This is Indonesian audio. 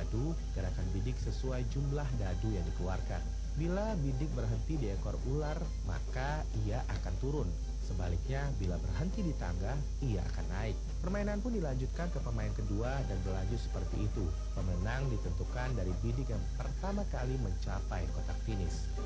dadu, gerakan bidik sesuai jumlah dadu yang dikeluarkan. Bila bidik berhenti di ekor ular, maka ia akan turun. Sebaliknya, bila berhenti di tangga, ia akan naik. Permainan pun dilanjutkan ke pemain kedua dan berlanjut seperti itu. Pemenang ditentukan dari bidik yang pertama kali mencapai kotak finish.